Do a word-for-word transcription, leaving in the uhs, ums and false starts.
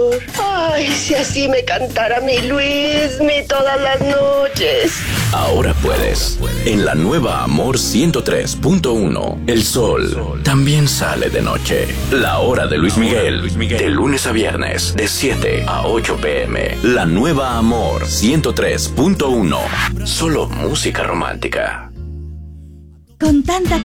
Ay, si así me cantara mi Luismi todas las noches. Ahora puedes. En la nueva Amor ciento tres punto uno, el sol también sale de noche. La hora de Luis Miguel, de lunes a viernes, de siete a ocho pm. La nueva Amor ciento tres punto uno. Solo música romántica. Con tanta